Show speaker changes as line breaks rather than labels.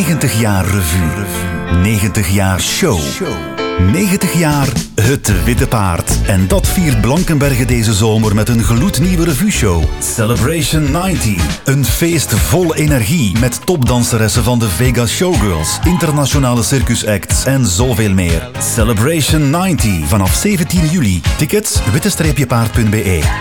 90 jaar revue. 90 jaar show. 90 jaar Het Witte Paard. En dat viert Blankenberge deze zomer met een gloednieuwe revue-show. Celebration 90. Een feest vol energie met topdanseressen van de Vegas Showgirls, internationale circusacts en zoveel meer. Celebration 90 vanaf 17 juli. Tickets witte-paard.be.